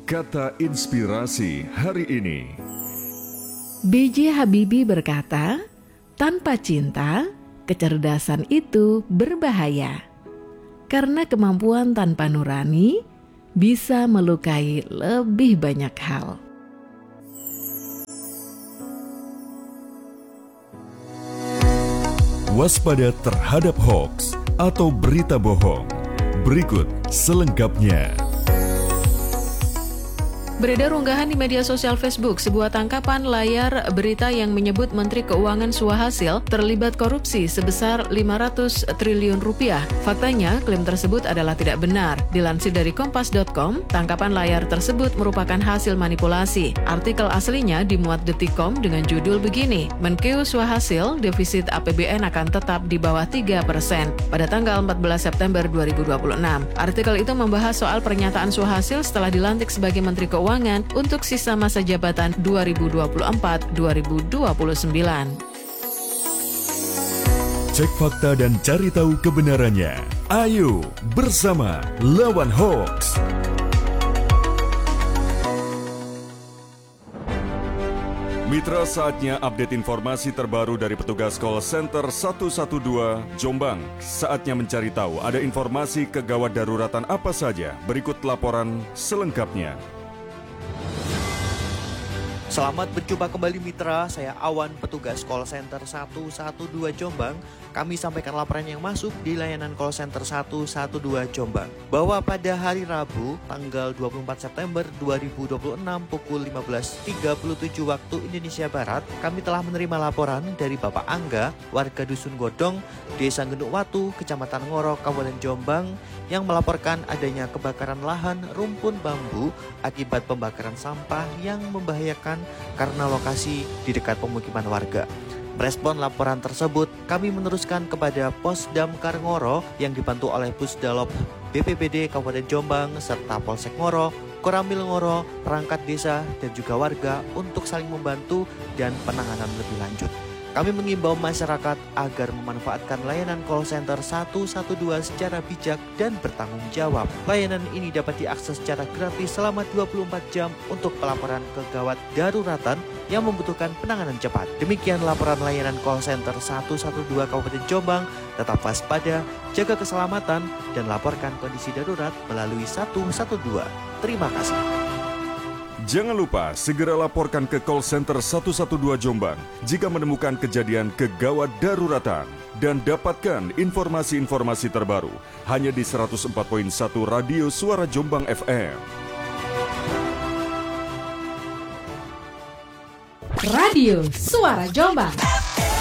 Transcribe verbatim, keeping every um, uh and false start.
Kata inspirasi hari ini. B J Habibie berkata, tanpa cinta, kecerdasan itu berbahaya. Karena kemampuan tanpa nurani bisa melukai lebih banyak hal. Waspada terhadap hoaks atau berita bohong. Berikut selengkapnya. Beredar unggahan di media sosial Facebook sebuah tangkapan layar berita yang menyebut Menteri Keuangan Suhasil terlibat korupsi sebesar lima ratus triliun rupiah. Faktanya, klaim tersebut adalah tidak benar. Dilansir dari kompas dot com, tangkapan layar tersebut merupakan hasil manipulasi. Artikel aslinya dimuat Detik titik com dengan judul begini, Menkeu Suhasil, defisit A P B N akan tetap di bawah tiga persen pada tanggal empat belas September dua ribu dua puluh enam. Artikel itu membahas soal pernyataan Suhasil setelah dilantik sebagai Menteri Keuangan untuk sisa masa jabatan dua ribu dua puluh empat sampai dua ribu dua puluh sembilan. Cek fakta dan cari tahu kebenarannya. Ayo bersama lawan hoaks. Mitra, saatnya update informasi terbaru dari petugas call center seratus dua belas Jombang. Saatnya mencari tahu ada informasi kegawat daruratan apa saja. Berikut laporan selengkapnya. Selamat berjumpa kembali mitra, saya Awan, petugas call center seratus dua belas Jombang. Kami sampaikan laporan yang masuk di layanan call center seratus dua belas Jombang, bahwa pada hari Rabu tanggal dua puluh empat September dua ribu dua puluh enam pukul lima belas tiga puluh tujuh waktu Indonesia Barat, kami telah menerima laporan dari Bapak Angga, warga Dusun Godong, Desa Genduk Watu, Kecamatan Ngoro, Kabupaten Jombang, yang melaporkan adanya kebakaran lahan rumpun bambu akibat pembakaran sampah yang membahayakan karena lokasi di dekat pemukiman warga. Merespon laporan tersebut, kami meneruskan kepada Pos Damkar Ngoro yang dibantu oleh Pusdalop B P B D Kabupaten Jombang serta Polsek Ngoro, Koramil Ngoro, perangkat desa dan juga warga untuk saling membantu dan penanganan lebih lanjut. Kami mengimbau masyarakat agar memanfaatkan layanan call center seratus dua belas secara bijak dan bertanggung jawab. Layanan ini dapat diakses secara gratis selama dua puluh empat jam untuk pelaporan kegawat daruratan yang membutuhkan penanganan cepat. Demikian laporan layanan call center seratus dua belas Kabupaten Jombang. Tetap waspada, jaga keselamatan, dan laporkan kondisi darurat melalui seratus dua belas. Terima kasih. Jangan lupa segera laporkan ke call center seratus dua belas Jombang jika menemukan kejadian kegawat daruratan, dan dapatkan informasi-informasi terbaru hanya di seratus empat koma satu Radio Suara Jombang F M. Radio Suara Jombang.